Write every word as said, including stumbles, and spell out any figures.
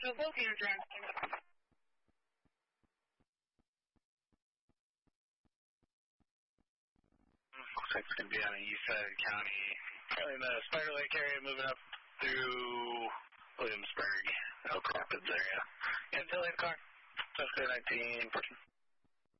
schedule both your driving. Looks like it's going to be on the east side of the county. Probably in the Spider Lake area, moving up through Williamsburg, Elk Rapids area. Yeah, until eight o'clock. nineteen fourteen.